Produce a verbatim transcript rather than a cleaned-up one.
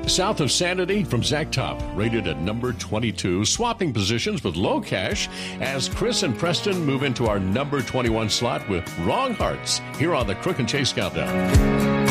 South of Sanity from Zach Top, rated at number twenty-two, swapping positions with Low Cash as Chris and Preston move into our number twenty-one slot with Wrong Hearts here on the Crook and Chase Countdown.